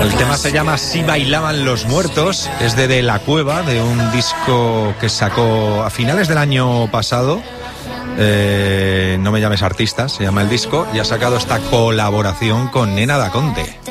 El tema se llama Si bailaban los muertos, es de La Cueva, de un disco que sacó a finales del año pasado. No me llames artista, se llama el disco, y ha sacado esta colaboración con Nena Da Conte.